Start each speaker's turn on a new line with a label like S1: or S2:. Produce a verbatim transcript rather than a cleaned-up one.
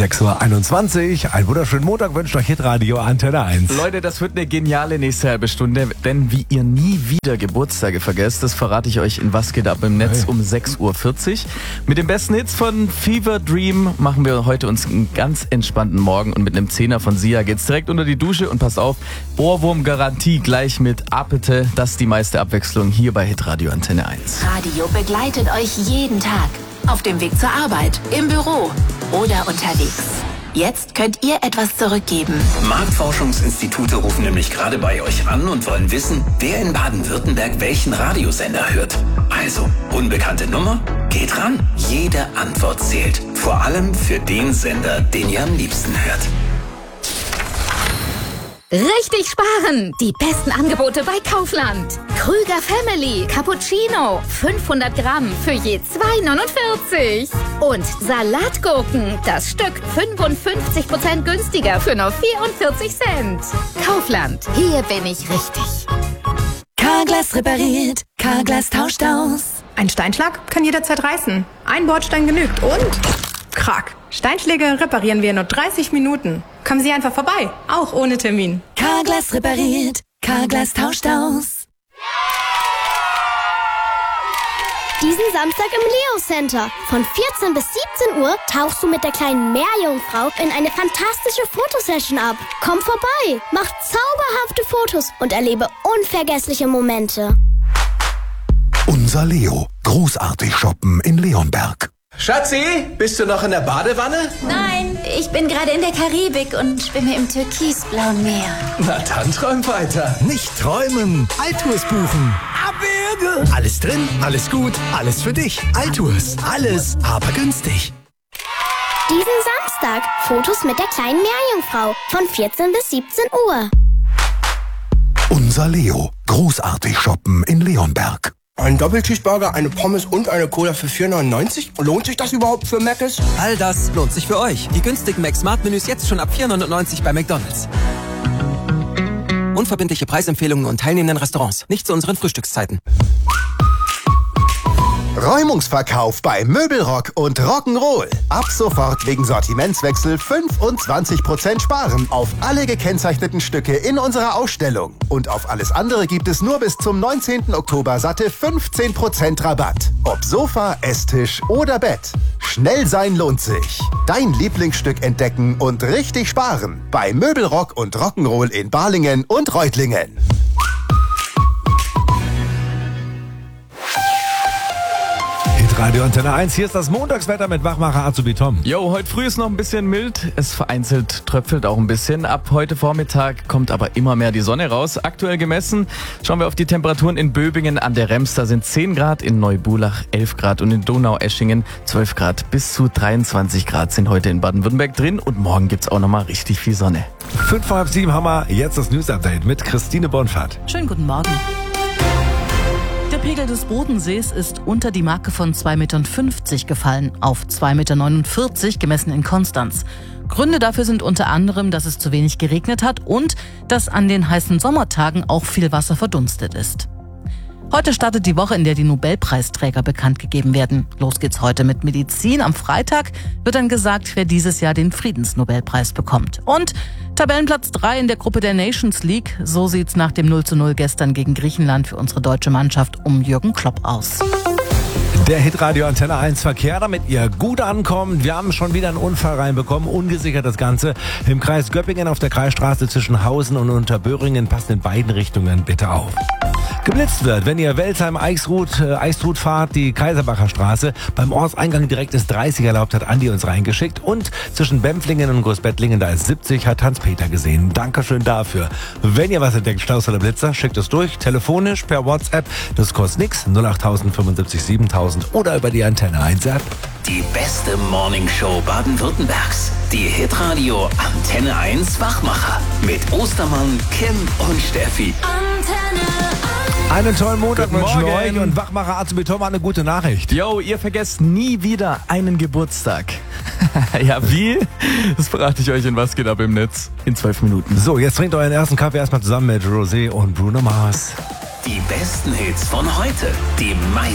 S1: sechs Uhr einundzwanzig. Einen wunderschönen Montag wünscht euch Hitradio Antenne eins.
S2: Leute, das wird eine geniale nächste halbe Stunde, denn wie ihr nie wieder Geburtstage vergesst, das verrate ich euch in Was geht ab im Netz
S1: Hey.
S2: um sechs Uhr vierzig. Mit den besten Hits von Fever Dream machen wir heute uns einen ganz entspannten Morgen und mit einem Zehner von Sia geht's direkt unter die Dusche und passt auf, Ohrwurm-Garantie gleich mit Apete. Das ist die meiste Abwechslung hier bei Hitradio Antenne eins.
S3: Radio begleitet euch jeden Tag. Auf dem Weg zur Arbeit, im Büro oder unterwegs. Jetzt könnt ihr etwas zurückgeben.
S4: Marktforschungsinstitute rufen nämlich gerade bei euch an und wollen wissen, wer in Baden-Württemberg welchen Radiosender hört. Also, unbekannte Nummer? Geht ran. Jede Antwort zählt. Vor allem für den Sender, den ihr am liebsten hört.
S5: Richtig sparen! Die besten Angebote bei Kaufland. Krüger Family Cappuccino. fünfhundert Gramm für je zwei neunundvierzig. Und Salatgurken. Das Stück fünfundfünfzig Prozent günstiger für nur vierundvierzig Cent. Kaufland. Hier bin ich richtig.
S6: Carglass repariert. Carglass tauscht aus.
S7: Ein Steinschlag kann jederzeit reißen. Ein Bordstein genügt und... Krack. Steinschläge reparieren wir in nur dreißig Minuten. Kommen Sie einfach vorbei, auch ohne Termin.
S6: Carglass repariert. Carglass tauscht aus.
S8: Diesen Samstag im Leo Center. Von vierzehn bis siebzehn Uhr tauchst du mit der kleinen Meerjungfrau in eine fantastische Fotosession ab. Komm vorbei, mach zauberhafte Fotos und erlebe unvergessliche Momente.
S9: Unser Leo. Großartig shoppen in Leonberg.
S10: Schatzi, bist du noch in der Badewanne?
S11: Nein, ich bin gerade in der Karibik und schwimme im türkisblauen Meer.
S10: Na dann träum weiter.
S12: Nicht träumen, Altours buchen. Abwürge. Alles drin, alles gut, alles für dich. Altours, alles, aber günstig.
S8: Diesen Samstag Fotos mit der kleinen Meerjungfrau von vierzehn bis siebzehn Uhr.
S9: Unser Leo. Großartig shoppen in Leonberg.
S13: Ein Doppelcheeseburger, eine Pommes und eine Cola für vier neunundneunzig? Lohnt sich das überhaupt für Mc's?
S14: All das lohnt sich für euch. Die günstigen Mac-Smart-Menüs jetzt schon ab vier neunundneunzig bei McDonald's. Unverbindliche Preisempfehlungen und teilnehmenden Restaurants. Nicht zu unseren Frühstückszeiten.
S15: Räumungsverkauf bei Möbelrock und Rock'n'Roll. Ab sofort wegen Sortimentswechsel fünfundzwanzig Prozent sparen auf alle gekennzeichneten Stücke in unserer Ausstellung. Und auf alles andere gibt es nur bis zum neunzehnten Oktober satte fünfzehn Prozent Rabatt. Ob Sofa, Esstisch oder Bett. Schnell sein lohnt sich. Dein Lieblingsstück entdecken und richtig sparen. Bei Möbelrock und Rock'n'Roll in Balingen und Reutlingen.
S1: Radio Antenne eins, hier ist das Montagswetter mit Wachmacher Azubi Tom.
S2: Jo, heute früh ist noch ein bisschen mild, es vereinzelt tröpfelt auch ein bisschen. Ab heute Vormittag kommt aber immer mehr die Sonne raus. Aktuell gemessen schauen wir auf die Temperaturen in Böbingen an der Rems. Da sind zehn Grad, in Neubulach elf Grad und in Donaueschingen zwölf Grad. Bis zu dreiundzwanzig Grad sind heute in Baden-Württemberg drin und morgen gibt's auch nochmal richtig viel Sonne.
S1: Fünf vor halb sieben haben wir jetzt das News-Update mit Christine Bonfahrt.
S16: Schönen guten Morgen. Der Pegel des Bodensees ist unter die Marke von zwei Komma fünfzig Meter gefallen, auf zwei Komma neunundvierzig Meter gemessen in Konstanz. Gründe dafür sind unter anderem, dass es zu wenig geregnet hat und dass an den heißen Sommertagen auch viel Wasser verdunstet ist. Heute startet die Woche, in der die Nobelpreisträger bekannt gegeben werden. Los geht's heute mit Medizin. Am Freitag wird dann gesagt, wer dieses Jahr den Friedensnobelpreis bekommt. Und Tabellenplatz drei in der Gruppe der Nations League. So sieht's nach dem null zu null gestern gegen Griechenland für unsere deutsche Mannschaft um Jürgen Klopp aus.
S1: Der Hitradio Antenne eins Verkehr, damit ihr gut ankommt. Wir haben schon wieder einen Unfall reinbekommen, ungesichert das Ganze. Im Kreis Göppingen auf der Kreisstraße zwischen Hausen und Unterböhringen. Passt in beiden Richtungen bitte auf. Geblitzt wird, wenn ihr Welsheim-Eichsruth äh, Eichsruth fahrt, die Kaiserbacher Straße. Beim Ortseingang direkt ist dreißig erlaubt, hat Andi uns reingeschickt. Und zwischen Bempflingen und Großbettlingen, da ist siebzig, hat Hans-Peter gesehen. Dankeschön dafür. Wenn ihr was entdeckt, Staus oder Blitzer, schickt es durch, telefonisch, per WhatsApp. Das kostet nix, null acht fünfundsiebzig siebentausend oder über die Antenne eins App.
S4: Die beste Morningshow Baden-Württembergs. Die Hitradio Antenne eins Wachmacher. Mit Ostermann, Kim und Steffi.
S11: Antenne eins.
S1: Einen tollen Montag
S2: Guten
S1: wünschen wir
S2: Morgen.
S1: euch und Wachmacher Azubi Tom hat eine gute Nachricht.
S2: Jo, ihr vergesst nie wieder einen Geburtstag. Ja, wie? Das verrate ich euch in Was geht ab im Netz in zwölf Minuten.
S1: So, jetzt trinkt euren ersten Kaffee erstmal zusammen mit Rosé und Bruno Mars.
S4: Die besten Hits von heute. Die meisten